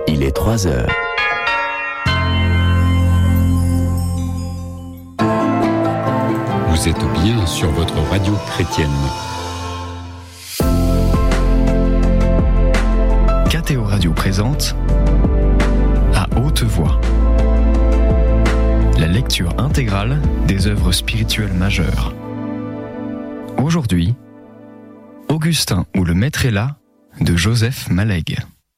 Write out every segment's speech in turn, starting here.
Il est 3 heures. Vous êtes bien sur votre radio chrétienne. KTO Radio présente À haute voix la lecture intégrale des œuvres spirituelles majeures. Aujourd'hui, Augustin ou le Maître est là de Joseph Maleg.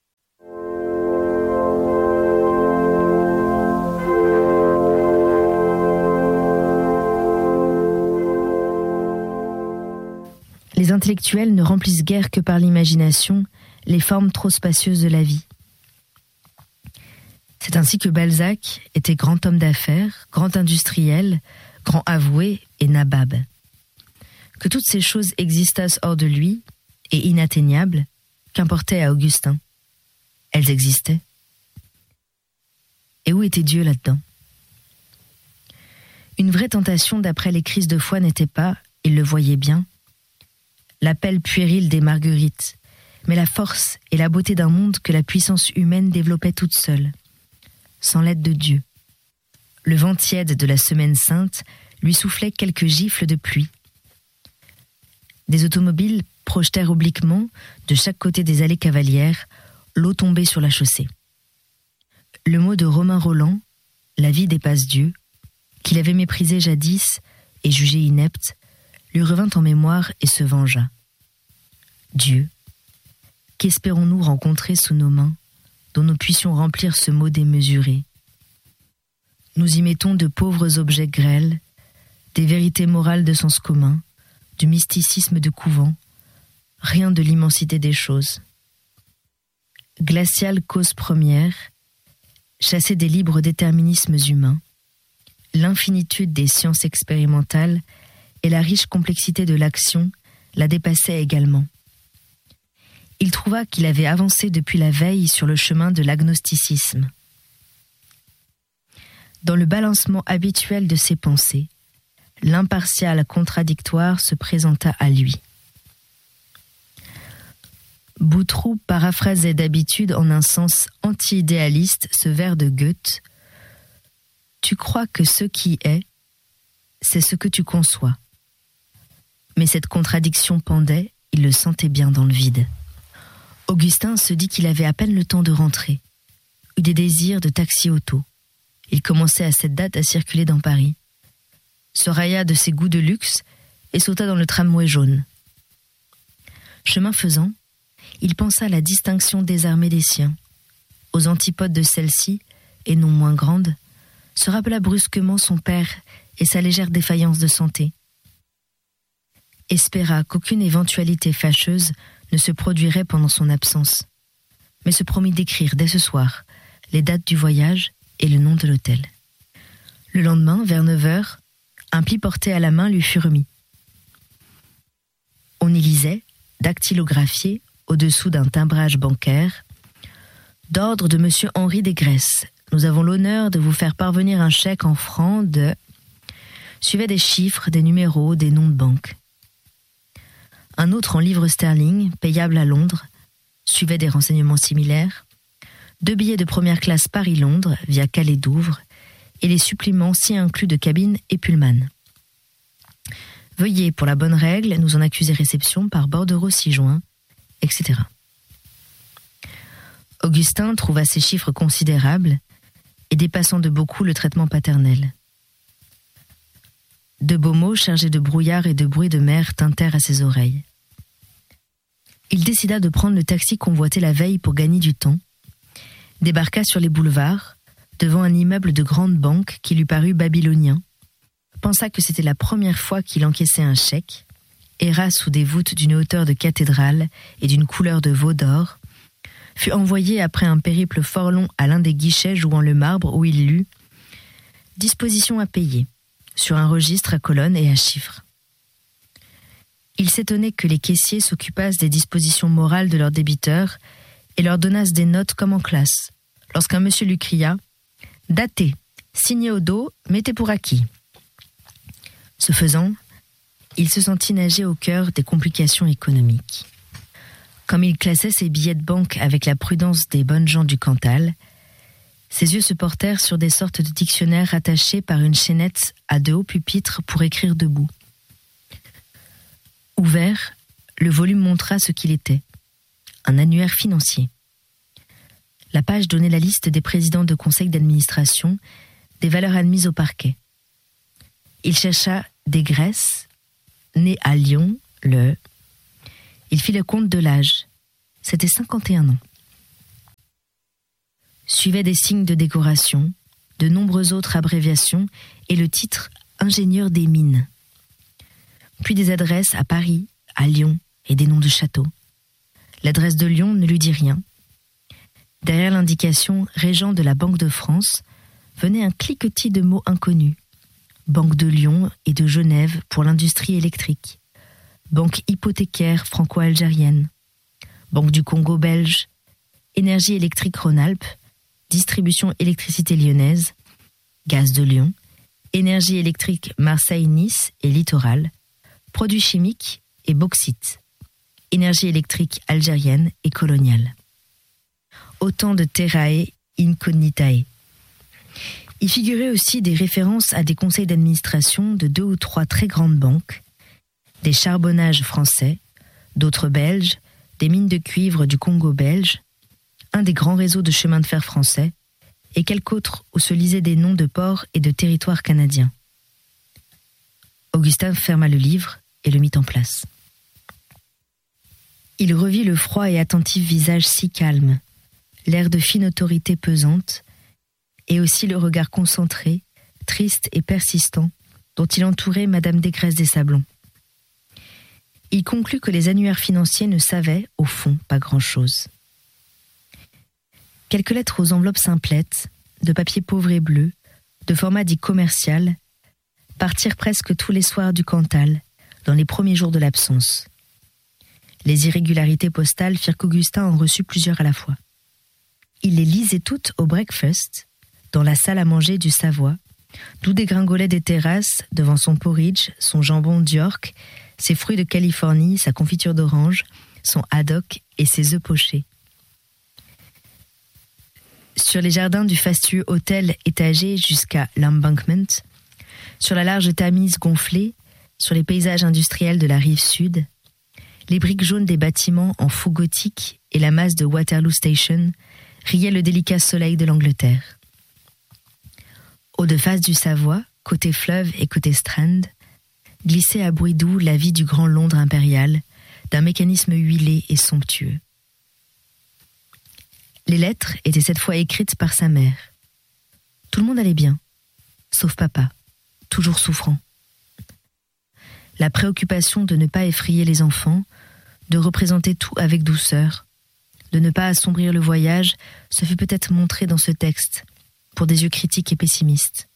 Les intellectuels ne remplissent guère que par l'imagination les formes trop spacieuses de la vie. C'est ainsi que Balzac était grand homme d'affaires, grand industriel, grand avoué et nabab. Que toutes ces choses existassent hors de lui et inatteignables, qu'importait à Augustin. Elles existaient. Et où était Dieu là-dedans ? Une vraie tentation d'après les crises de foi n'était pas, il le voyait bien, l'appel puéril des marguerites, mais la force et la beauté d'un monde que la puissance humaine développait toute seule, sans l'aide de Dieu. Le vent tiède de la semaine sainte lui soufflait quelques gifles de pluie. Des automobiles projetèrent obliquement, de chaque côté des allées cavalières, l'eau tombée sur la chaussée. Le mot de Romain Rolland, « La vie dépasse Dieu », qu'il avait méprisé jadis et jugé inepte, lui revint en mémoire et se vengea. Dieu, qu'espérons-nous rencontrer sous nos mains, dont nous puissions remplir ce mot démesuré ? Nous y mettons de pauvres objets grêles, des vérités morales de sens commun, du mysticisme de couvent, rien de l'immensité des choses. Glaciale cause première, chassée des libres déterminismes humains, l'infinitude des sciences expérimentales et la riche complexité de l'action la dépassaient également. Il trouva qu'il avait avancé depuis la veille sur le chemin de l'agnosticisme. Dans le balancement habituel de ses pensées, l'impartial contradictoire se présenta à lui. Boutroux paraphrasait d'habitude en un sens anti-idéaliste ce vers de Goethe. « Tu crois que ce qui est, c'est ce que tu conçois. » Mais cette contradiction pendait, il le sentait bien dans le vide. Augustin se dit qu'il avait à peine le temps de rentrer, eut des désirs de taxi-auto. Il commençait à cette date à circuler dans Paris. Se railla de ses goûts de luxe et sauta dans le tramway jaune. Chemin faisant, il pensa à la distinction désarmée des siens, aux antipodes de celle-ci, et non moins grande, se rappela brusquement son père et sa légère défaillance de santé. Espéra qu'aucune éventualité fâcheuse ne se produirait pendant son absence, mais se promit d'écrire dès ce soir les dates du voyage et le nom de l'hôtel. Le lendemain, vers 9h, un pli porté à la main lui fut remis. On y lisait, dactylographié au-dessous d'un timbrage bancaire, « D'ordre de Monsieur Henri Desgraisses, nous avons l'honneur de vous faire parvenir un chèque en francs de... » Suivaient des chiffres, des numéros, des noms de banque. Un autre en livres sterling, payable à Londres, suivait des renseignements similaires, 2 billets de première classe Paris-Londres via Calais-Douvres et les suppléments si inclus de cabine et Pullman. Veuillez, pour la bonne règle, nous en accuser réception par bordereau 6 juin, etc. Augustin trouva ces chiffres considérables et dépassant de beaucoup le traitement paternel. De beaux mots chargés de brouillard et de bruit de mer tintèrent à ses oreilles. Il décida de prendre le taxi convoité la veille pour gagner du temps, débarqua sur les boulevards, devant un immeuble de grande banque qui lui parut babylonien, pensa que c'était la première fois qu'il encaissait un chèque, erra sous des voûtes d'une hauteur de cathédrale et d'une couleur de veau d'or, fut envoyé après un périple fort long à l'un des guichets jouant le marbre où il lut « Disposition à payer » sur un registre à colonnes et à chiffres. Il s'étonnait que les caissiers s'occupassent des dispositions morales de leurs débiteurs et leur donnassent des notes comme en classe, lorsqu'un monsieur lui cria « Daté, signé au dos, mettez pour acquis ». Ce faisant, il se sentit nager au cœur des complications économiques. Comme il classait ses billets de banque avec la prudence des bonnes gens du Cantal, ses yeux se portèrent sur des sortes de dictionnaires attachés par une chaînette à de hauts pupitres pour écrire debout. Ouvert, le volume montra ce qu'il était, un annuaire financier. La page donnait la liste des présidents de conseil d'administration, des valeurs admises au parquet. Il chercha des Graisses, né à Lyon, le... Il fit le compte de l'âge. C'était 51 ans. Suivaient des signes de décoration, de nombreuses autres abréviations et le titre « Ingénieur des mines ». Puis des adresses à Paris, à Lyon et des noms de châteaux. L'adresse de Lyon ne lui dit rien. Derrière l'indication « Régent de la Banque de France » venait un cliquetis de mots inconnus. Banque de Lyon et de Genève pour l'industrie électrique. Banque hypothécaire franco-algérienne. Banque du Congo belge. Énergie électrique Rhône-Alpes. Distribution électricité lyonnaise. Gaz de Lyon. Énergie électrique Marseille-Nice et littoral. Produits chimiques et bauxite. Énergie électrique algérienne et coloniale. Autant de terrae incognitae. Y figuraient aussi des références à des conseils d'administration de 2 ou 3 très grandes banques, des charbonnages français, d'autres belges, des mines de cuivre du Congo belge, un des grands réseaux de chemins de fer français, et quelques autres où se lisaient des noms de ports et de territoires canadiens. Augustin ferma le livre et le mit en place. Il revit le froid et attentif visage si calme, l'air de fine autorité pesante, et aussi le regard concentré, triste et persistant, dont il entourait Madame Desgraisses des Sablons. Il conclut que les annuaires financiers ne savaient, au fond, pas grand-chose. Quelques lettres aux enveloppes simplettes, de papier pauvre et bleu, de format dit commercial, partirent presque tous les soirs du Cantal, dans les premiers jours de l'absence. Les irrégularités postales firent qu'Augustin en reçut plusieurs à la fois. Il les lisait toutes au breakfast, dans la salle à manger du Savoie, d'où dégringolaient des terrasses devant son porridge, son jambon d'York, ses fruits de Californie, sa confiture d'orange, son haddock et ses œufs pochés. Sur les jardins du fastueux hôtel étagé jusqu'à l'Embankment, sur la large Tamise gonflée, sur les paysages industriels de la rive sud, les briques jaunes des bâtiments en faux gothique et la masse de Waterloo Station riaient le délicat soleil de l'Angleterre. Au de face du Savoie, côté fleuve et côté Strand, glissait à bruit doux la vie du grand Londres impérial, d'un mécanisme huilé et somptueux. Les lettres étaient cette fois écrites par sa mère. Tout le monde allait bien, sauf papa, toujours souffrant. La préoccupation de ne pas effrayer les enfants, de représenter tout avec douceur, de ne pas assombrir le voyage, se fut peut-être montré dans ce texte, pour des yeux critiques et pessimistes.